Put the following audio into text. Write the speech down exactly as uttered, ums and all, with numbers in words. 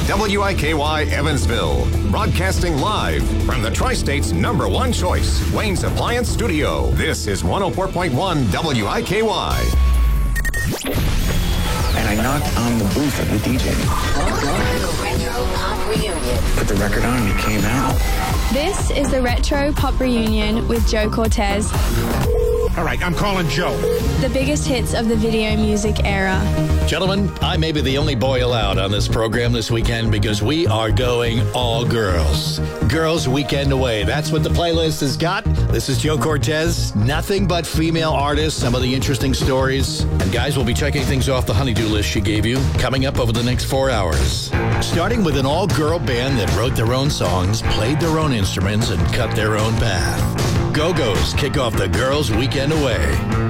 W I K Y Evansville, broadcasting live from the Tri-State's number one choice, Wayne's Appliance Studio. This is one oh four point one W I K Y. And I knocked on the booth of the D J. Retro Pop Reunion. Put the record on and he came out. This is the Retro Pop Reunion with Joe Cortez. All right, I'm calling Joe. The biggest hits of the video music era. Gentlemen, I may be the only boy allowed on this program this weekend because we are going all girls. Girls Weekend Away. That's what the playlist has got. This is Joe Cortez. Nothing but female artists, some of the interesting stories. And guys, we'll be checking things off the honeydew list she gave you coming up over the next four hours. Starting with an all-girl band that wrote their own songs, played their own instruments, and cut their own path. Go-Go's kick off the Girls Weekend Away.